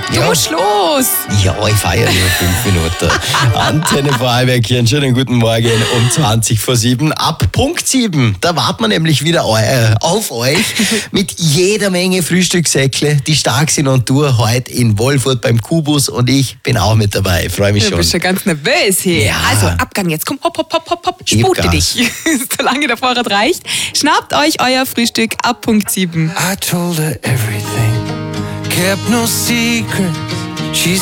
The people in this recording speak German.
Du musst los. Ja, ich feiere nur 5 Minuten. Antenne Vorarlberg hier, einen schönen guten Morgen um 7:20. Ab Punkt 7, da warten wir nämlich wieder auf euch mit jeder Menge Frühstückssäckle, die stark sind und durch heute in Wolfurt beim Kubus und ich bin auch mit dabei. Freue mich schon. Du bist schon ganz nervös hier. Ja. Also, Abgang jetzt. Komm, hopp, hopp, hopp, hopp, hopp. Gib Spute Gas. dich. Solange der Vorrat reicht. Schnappt euch euer Frühstück ab Punkt 7. I told her everything, kept no secrets. She